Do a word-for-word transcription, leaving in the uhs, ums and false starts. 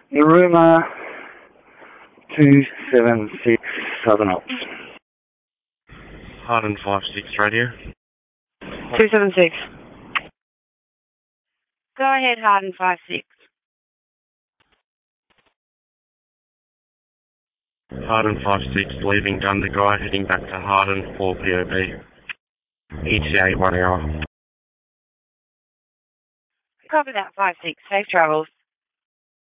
Naruma two seven six Southern Ops. Harden five six radio. two seven six. Go ahead, Harden five six. Harden five six, leaving Gundagai, heading back to Harden four P O B. E T A one hour. Copy that, five six. Safe travels.